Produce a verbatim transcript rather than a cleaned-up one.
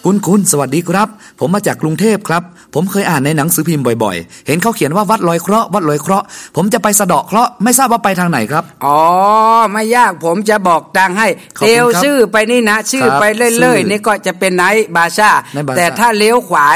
คุณคุณสวัสดีครับผมมาจากกรุงเทพครับผมเคยอ่านในหนังสือพิมพ์บ่อยๆเห็นเขาเขียนว่าวัดลอยเคราะห์วัดลอยเคราะห์ผมจะไปสะเดาะเคราะห์ไม่ทราบว่าไปทางไหนครับอ๋อไม่ยากผมจะบอกทางให้เลี้ยวชื่อไปนี่นะชื่อไปเรื่อยๆนี่ก็จะเป็นไนท์บาซ่าแต่ถ้าเลี้ยวขวา